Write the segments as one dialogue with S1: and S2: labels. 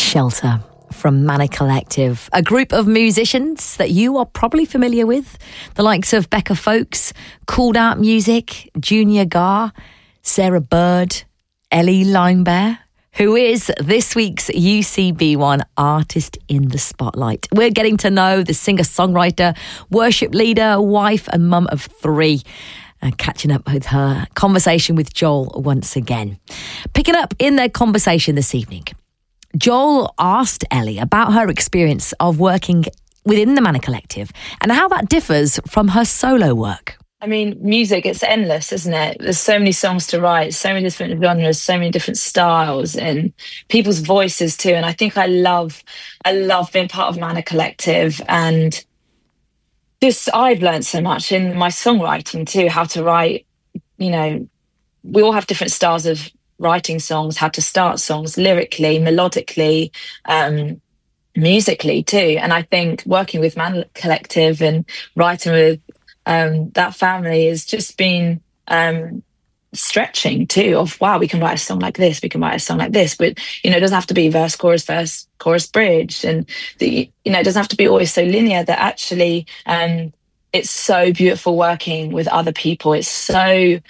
S1: Shelter from Mana Collective, a group of musicians that you are probably familiar with, the likes of Becca Folks, Called Out Music, Junior Gar, Sarah Bird, Ellie Limebear, who is this week's UCB1 Artist in the Spotlight. We're getting to know the singer-songwriter, worship leader, wife and mum of three, and catching up with her conversation with Joel once again. Picking up in their conversation this evening, Joel asked Ellie about her experience of working within the Mana Collective and how that differs from her solo work.
S2: I mean, music, it's endless, isn't it? There's so many songs to write, so many different genres, so many different styles and people's voices too. And I think I love being part of Mana Collective, and I've learned so much in my songwriting too, how to write. You know, we all have different styles of writing songs, how to start songs lyrically, melodically, musically too. And I think working with Mana Collective and writing with that family has just been stretching too, of wow, we can write a song like this, we can write a song like this, but you know, it doesn't have to be verse, chorus, bridge, and it doesn't have to be always so linear. That actually it's so beautiful working with other people. It's so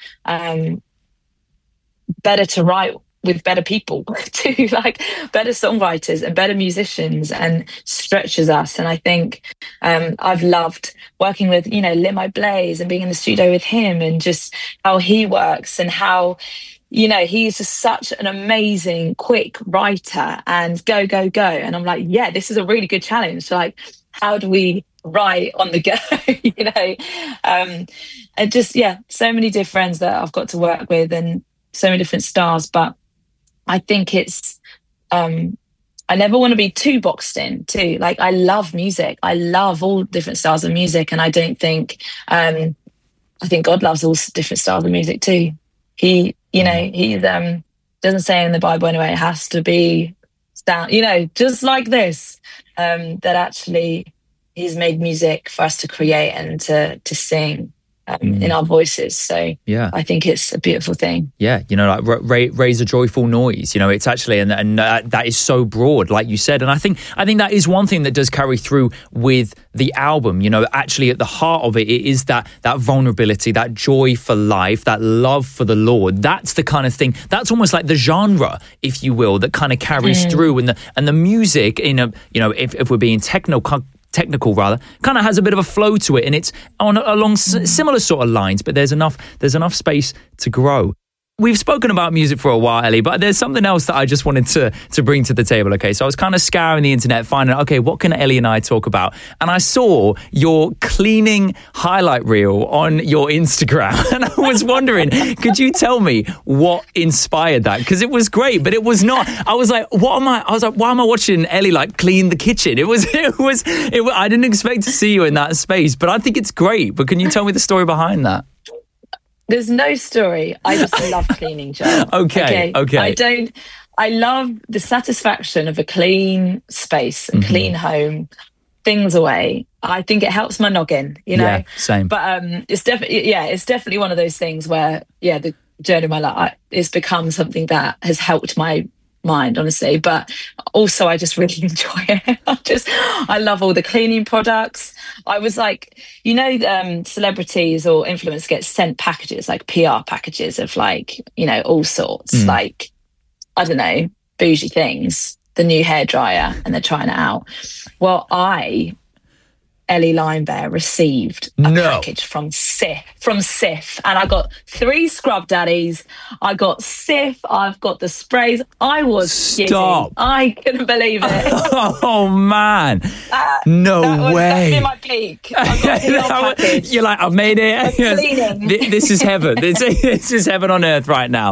S2: better to write with better people too, like better songwriters and better musicians, and stretches us. And I think I've loved working with, Limo Blaze and being in the studio with him, and just how he works and how, he's just such an amazing, quick writer and go. And I'm like, yeah, this is a really good challenge. Like, how do we write on the go? And just, so many different friends that I've got to work with, and so many different styles. But I think it's, I never want to be too boxed in too. Like, I love music. I love all different styles of music. And I don't think, I think God loves all different styles of music too. He doesn't say in the Bible anyway, it has to be sound, just like this, that actually he's made music for us to create and to sing. In our voices. So yeah, I think it's a beautiful thing.
S3: Yeah, like raise a joyful noise. It's actually, and that is so broad, like you said. And I think that is one thing that does carry through with the album. Actually at the heart of it is that vulnerability, that joy for life, that love for the Lord. That's the kind of thing. That's almost like the genre, if you will, that kind of carries through. And the music if we're being technical rather, kind of has a bit of a flow to it, and it's along similar sort of lines, but there's enough space to grow. We've spoken about music for a while, Ellie, but there's something else that I just wanted to bring to the table, okay? So I was kind of scouring the internet, finding out, okay, what can Ellie and I talk about? And I saw your cleaning highlight reel on your Instagram, and I was wondering, could you tell me what inspired that? Because it was great, but it was not. I was like, why am I watching Ellie like clean the kitchen? I didn't expect to see you in that space, but I think it's great. But can you tell me the story behind that?
S2: There's no story. I just love cleaning, Joe.
S3: Okay.
S2: I love the satisfaction of a clean space, a clean home, things away. I think it helps my noggin,
S3: Yeah, same.
S2: But it's definitely one of those things where, the journey of my life, it's become something that has helped my mind, honestly. But also I just really enjoy it. I love all the cleaning products. I was like, celebrities or influencers get sent packages, like PR packages of like, all sorts, like, I don't know, bougie things, the new hairdryer, and they're trying it out. Well, Ellie Limebear, received a package from Sif, and I got 3 scrub daddies. I got Sif. I've got the sprays. I was giddy. I couldn't believe it.
S3: Oh man, no way!
S2: That's my peak. I got package.
S3: You're like, I've made it. This is heaven. This is heaven on earth right now.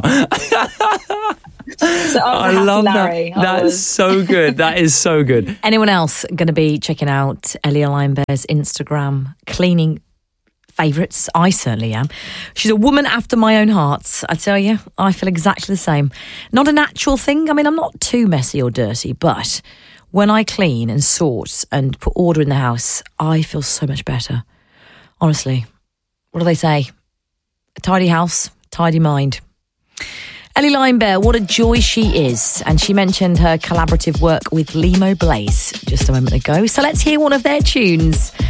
S2: So I love
S3: Larry. that. That's so good. That is so good.
S1: Anyone else going to be checking out Ellie Limebear's Instagram cleaning favourites? I certainly am. She's a woman after my own heart. I tell you, I feel exactly the same. Not a natural thing. I mean, I'm not too messy or dirty, but when I clean and sort and put order in the house, I feel so much better. Honestly. What do they say? A tidy house, tidy mind. Ellie Linebear, what a joy she is. And she mentioned her collaborative work with Limo Blaze just a moment ago. So let's hear one of their tunes.